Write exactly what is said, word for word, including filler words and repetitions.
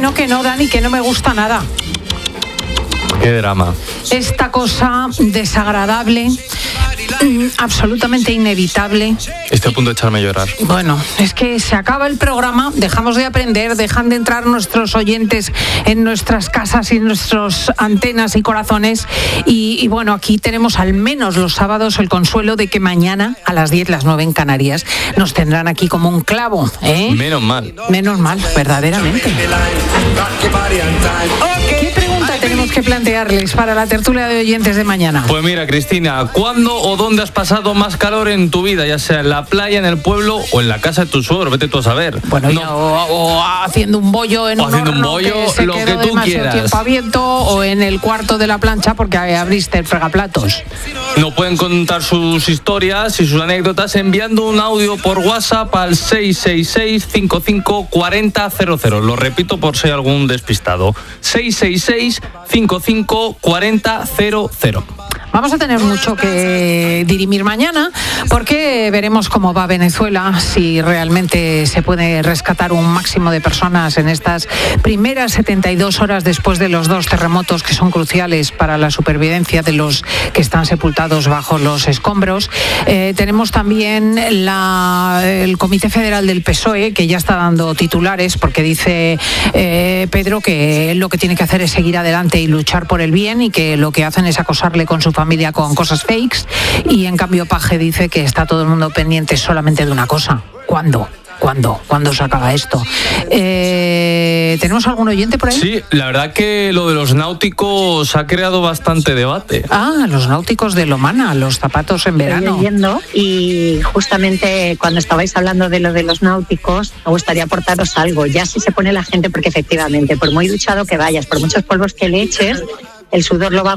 no, que no, Dani, que no me gusta nada. Qué drama. Esta cosa desagradable, absolutamente inevitable. Estoy a punto de echarme a llorar. Bueno, es que se acaba el programa, dejamos de aprender, dejan de entrar nuestros oyentes en nuestras casas y en nuestras antenas y corazones. Y, y bueno, aquí tenemos al menos los sábados el consuelo de que mañana a las diez, las nueve en Canarias, nos tendrán aquí como un clavo, ¿eh? Menos mal. Menos mal, verdaderamente. ¿Qué pregunta tenemos que plantearles para la tertulia de oyentes de mañana? Pues mira, Cristina, ¿cuándo o dónde has pasado más calor en tu vida? Ya sea en la playa, en el pueblo o en la casa de tu suegro, vete tú a saber. Bueno, no. ya, o, o haciendo un bollo en o un haciendo horno un bollo, que se lo quedó que tú demasiado quieras. tiempo abierto, o en el cuarto de la plancha porque abriste el fregaplatos. No pueden contar sus historias y sus anécdotas enviando un audio por WhatsApp al seis seis seis, cinco cinco cuatro cero cero cero. Lo repito por si hay algún despistado. seis seis seis, cinco cinco cuatro cero cero. Vamos a tener mucho que dirimir mañana porque veremos cómo va Venezuela, si realmente se puede rescatar un máximo de personas en estas primeras setenta y dos horas después de los dos terremotos que son cruciales para la supervivencia de los que están sepultados bajo los escombros. Eh, tenemos también la, el Comité Federal del P S O E, que ya está dando titulares porque dice eh, Pedro que lo que tiene que hacer es seguir adelante y luchar por el bien, y que lo que hacen es acosarle con su familia con cosas fakes, y en cambio Paje dice que está todo el mundo pendiente solamente de una cosa: ¿cuándo? ¿Cuándo? ¿Cuándo se acaba esto? Eh, ¿Tenemos algún oyente por ahí? Sí, la verdad que lo de los náuticos ha creado bastante debate. Ah, los náuticos de Lomana, los zapatos en verano. Estoy leyendo, y justamente cuando estabais hablando de lo de los náuticos, me gustaría aportaros algo. Ya si se pone la gente, porque efectivamente, por muy duchado que vayas, por muchos polvos que le eches, el sudor lo va